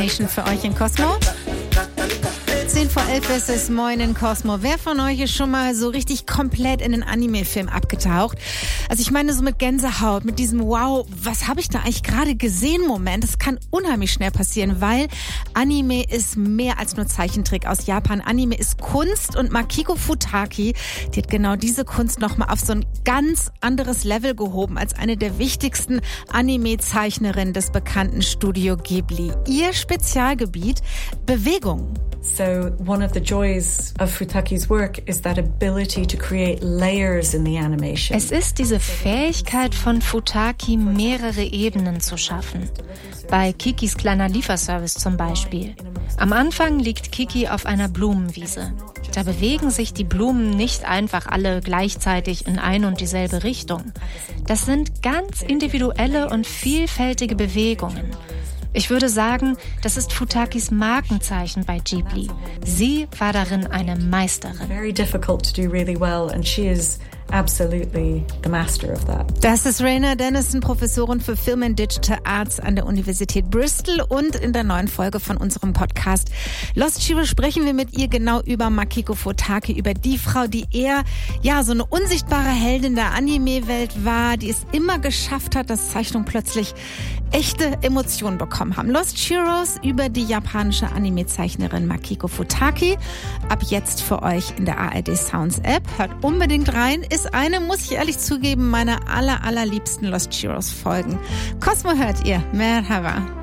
Für euch in Cosmo. 10 vor 11 ist es, moin in Cosmo. Wer von euch ist schon mal so richtig komplett in den Anime-Film abgetaucht? Also ich meine so mit Gänsehaut, mit diesem wow, was habe ich da eigentlich gerade gesehen Moment. Das kann unheimlich schnell passieren, weil Anime ist mehr als nur Zeichentrick aus Japan. Anime ist Kunst und Makiko Futaki, die hat genau diese Kunst nochmal auf so ein ganz anderes Level gehoben als eine der wichtigsten Anime-Zeichnerinnen des bekannten Studio Ghibli. Ihr Spezialgebiet, Bewegung. So one of the joys of Futaki's work is that ability to create layers in the animation. Es ist diese Fähigkeit von Futaki, mehrere Ebenen zu schaffen. Bei Kikis kleiner Lieferservice zum Beispiel. Am Anfang liegt Kiki auf einer Blumenwiese. Da bewegen sich die Blumen nicht einfach alle gleichzeitig in ein und dieselbe Richtung. Das sind ganz individuelle und vielfältige Bewegungen. Ich würde sagen, das ist Futakis Markenzeichen bei Ghibli. Sie war darin eine Meisterin. Very difficult to do really well and she is absolutely the master of that. Das ist Raina Dennison, Professorin für Film and Digital Arts an der Universität Bristol, und in der neuen Folge von unserem Podcast Lost Chiro sprechen wir mit ihr genau über Makiko Futaki, über die Frau, die eher so eine unsichtbare Heldin der Anime-Welt war, die es immer geschafft hat, dass Zeichnungen plötzlich echte Emotionen bekommen haben. Lost Chiros über die japanische Anime-Zeichnerin Makiko Futaki. Ab jetzt für euch in der ARD Sounds App. Hört unbedingt rein. Ist eine, muss ich ehrlich zugeben, meiner allerliebsten Lost Chiros Folgen. Cosmo hört ihr. Merhaba.